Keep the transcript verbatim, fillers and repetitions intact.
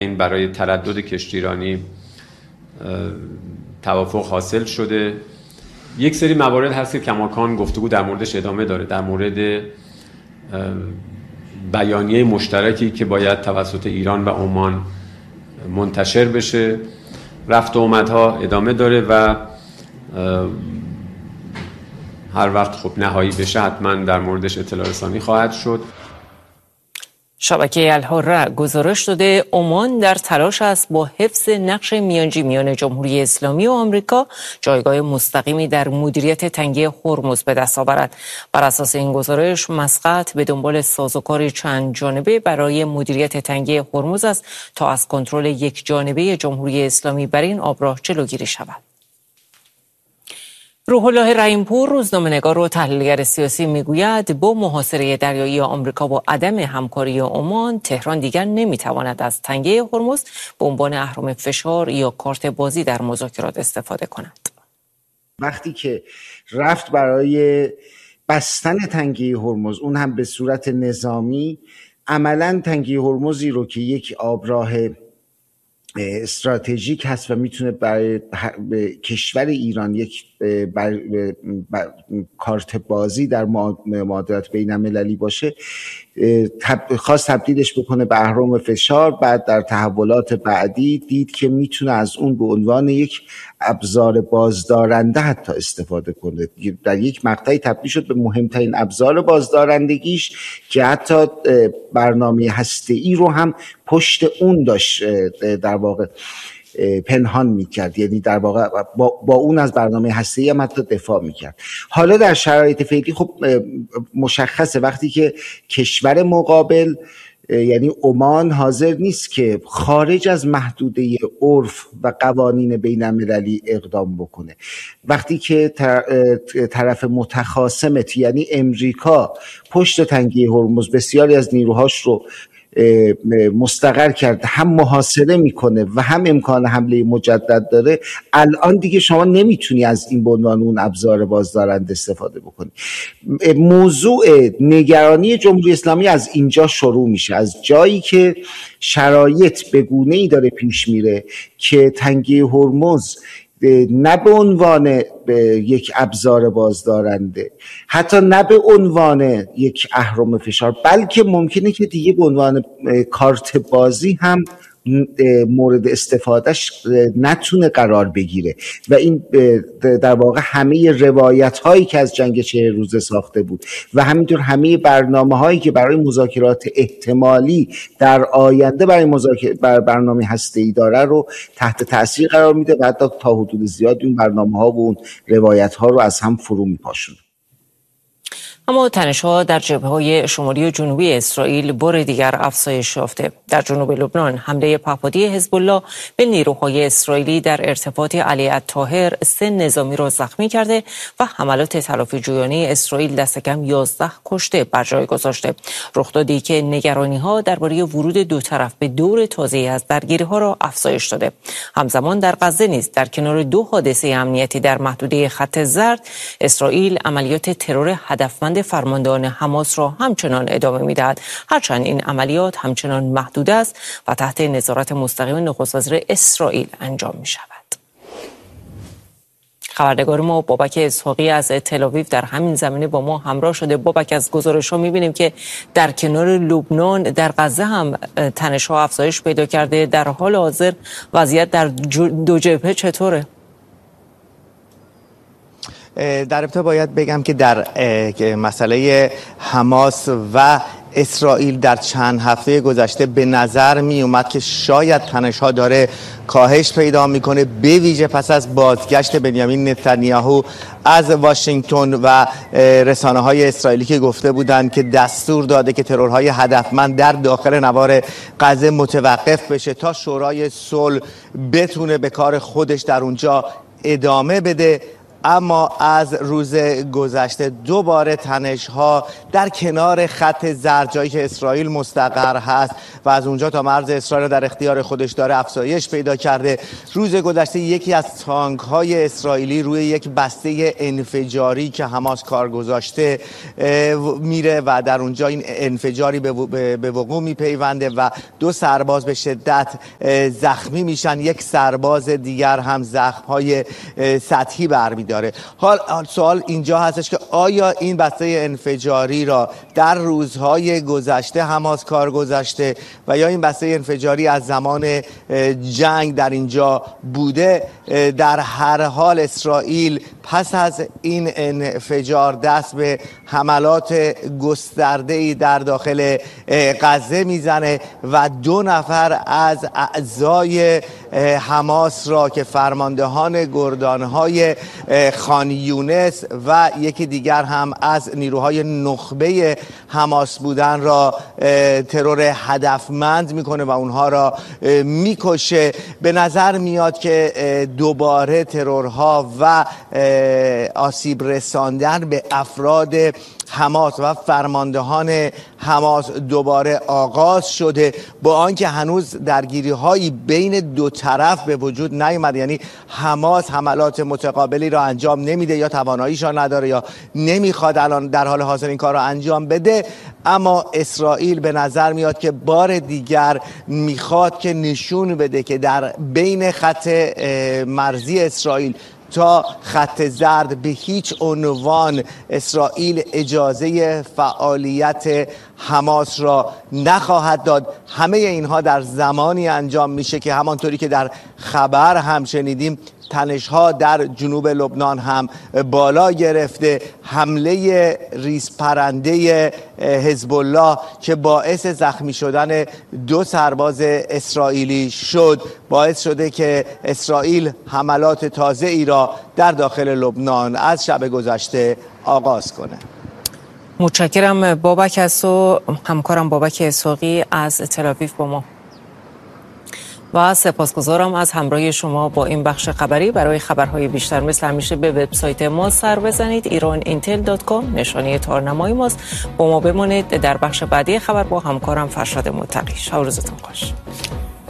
این برای تردد کشتیرانی توافق حاصل شده. یک سری موارد هست که کماکان گفتگو در موردش ادامه داره، در مورد بیانیه مشترکی که باید توسط ایران و عمان منتشر بشه. رفت و آمدها ادامه داره و هر وقت خب نهایی بشه حتما در موردش اطلاع رسانی خواهد شد. شبکه الحره گزارش داده عمان در تلاش است با حفظ نقش میانجی میان جمهوری اسلامی و آمریکا جایگاه مستقیمی در مدیریت تنگه هرمز به دست آورد. بر اساس این گزارش مسقط به دنبال سازوکار چند جانبه برای مدیریت تنگه هرمز است تا از کنترل یک جانبه جمهوری اسلامی بر این آبراه جلوگیری شود. روح الله رحیم‌پور روزنامه‌نگار و تحلیلگر سیاسی میگوید با محاصره دریایی آمریکا و عدم همکاری عمان، تهران دیگر نمیتواند از تنگه هرمز به عنوان اهرم فشار یا کارت بازی در مذاکرات استفاده کند. وقتی که رفت برای بستن تنگه هرمز، اون هم به صورت نظامی، عملاً تنگه هرمزی رو که یک آبراه استراتژیک هست و میتونه برای کشور ایران یک بر بر کارت بازی در معادلات بین المللی باشه، خواست تبدیلش بکنه به اهرم فشار. بعد در تحولات بعدی دید که میتونه از اون به عنوان یک ابزار بازدارنده حتی استفاده کنه. در یک مقطعی تبدیل شد به مهمترین ابزار بازدارندگیش که حتی برنامه هسته‌ای رو هم پشت اون داشت در واقع پنهان میکرد، یعنی در واقع با, با اون از برنامه هسته‌ای هم حتی دفاع میکرد. حالا در شرایط فعلی خب مشخصه وقتی که کشور مقابل یعنی عمان حاضر نیست که خارج از محدوده عرف و قوانین بین المللی اقدام بکنه، وقتی که طرف متخاصمت یعنی امریکا پشت تنگه هرمز بسیاری از نیروهاش رو مستقر کرد، هم محاصره میکنه و هم امکان حمله مجدد داره، الان دیگه شما نمیتونی از این به عنوان اون ابزار بازدارنده استفاده بکنی. موضوع نگرانی جمهوری اسلامی از اینجا شروع میشه، از جایی که شرایط به گونه‌ای داره پیش میره که تنگه هرمز نه به عنوان یک ابزار بازدارنده، حتی نه به عنوان یک اهرم فشار، بلکه ممکنه که دیگه به عنوان کارت بازی هم مورد استفادهش نتونه قرار بگیره. و این در واقع همه روایت هایی که از جنگ چهل روزه ساخته بود و همینطور همه برنامه هایی که برای مذاکرات احتمالی در آینده برای مذاکره بر برنامه هسته‌ای داره رو تحت تاثیر قرار میده و حتی تا حدود زیاد این برنامه ها و اون روایت ها رو از هم فرو میپاشونه. اما تنش‌ها در جبهه‌های شمالی و جنوبی اسرائیل بار دیگر افزایش یافته. در جنوب لبنان حمله پهپادی حزب الله به نیروهای اسرائیلی در ارتفاعات علی الطاهر سه نظامی را زخمی کرده و حملات تلافی‌جویانه اسرائیل دست کم یازده کشته بر جای گذاشته. رخدادی که نگرانی‌ها درباره ورود دو طرف به دور تازه‌ای از درگیری‌ها را افزایش داده. همزمان در غزه نیز در کنار دو حادثه امنیتی در محدوده خط زرد، اسرائیل عملیات ترور هدفمند فرماندهان حماس را همچنان ادامه می‌دهد، هرچند این عملیات همچنان محدود است و تحت نظارت مستقیم نخست وزیر اسرائیل انجام می‌شود. خبرنگار ما بابک اسحاقی از تل‌آویو در همین زمینه با ما همراه شده. بابک، از گزارش‌ها می‌بینیم که در کنار لبنان در غزه هم تنش‌ها افزایش پیدا کرده. در حال حاضر وضعیت در دو جبهه چطوره؟ در ابتدا باید بگم که در مسئله حماس و اسرائیل در چند هفته گذشته به نظر می اومد که شاید تنش‌ها داره کاهش پیدا میکنه، به ویژه پس از بازگشت بنیامین نتانیاهو از واشنگتن و رسانه‌های اسرائیلی که گفته بودند که دستور داده که ترورهای هدفمند در داخل نوار غزه متوقف بشه تا شورای صلح بتونه به کار خودش در اونجا ادامه بده. اما از روز گذشته دوباره تنش‌ها در کنار خط زرد، جایی که اسرائیل مستقر هست و از اونجا تا مرز اسرائیل در اختیار خودش داره، افزایش پیدا کرده. روز گذشته یکی از تانک‌های اسرائیلی روی یک بسته انفجاری که حماس کار گذاشته میره و در اونجا این انفجاری به وقوع میپیونده و دو سرباز به شدت زخمی میشن. یک سرباز دیگر هم زخم‌های سطحی برمی‌داره. حال سوال اینجا هستش که آیا این بسته انفجاری را در روزهای گذشته حماس کار گذاشته و یا این بسته انفجاری از زمان جنگ در اینجا بوده؟ در هر حال اسرائیل پس از این انفجار دست به حملات گسترده‌ای در داخل غزه میزنه و دو نفر از اعضای حماس را که فرماندهان گردانهای خان یونس و یکی دیگر هم از نیروهای نخبه حماس بودن را ترور هدفمند میکنه و اونها را میکشه. به نظر میاد که دوباره ترورها و آسیب رساندن به افراد حماس و فرماندهان حماس دوباره آغاز شده، با آنکه هنوز درگیری هایی بین دو طرف به وجود نیامده. یعنی حماس حملات متقابلی را انجام نمیده یا تواناییش را نداره یا نمیخواد الان در حال حاضر این کار را انجام بده، اما اسرائیل به نظر میاد که بار دیگر میخواد که نشون بده که در بین خط مرزی اسرائیل تا خط زرد به هیچ عنوان اسرائیل اجازه فعالیت حماس را نخواهد داد. همه اینها در زمانی انجام میشه که همانطوری که در خبر هم شنیدیم تنش‌ها در جنوب لبنان هم بالا گرفته. حمله ریزپرنده حزب الله که باعث زخمی شدن دو سرباز اسرائیلی شد، باعث شده که اسرائیل حملات تازه ای را در داخل لبنان از شب گذشته آغاز کنه. متشکرم بابک از تو، همکارم بابک اسحاقی از تل‌آویو با ما. و سپاسگزارم از همراهی شما با این بخش خبری. برای خبرهای بیشتر مثل همیشه به وبسایت ما سر بزنید ایران اینتل دات کام، نشانه تارنمای ماست. با ما بمانید در بخش بعدی خبر با همکارم فرشاد متقی. شب و روزتون خوش.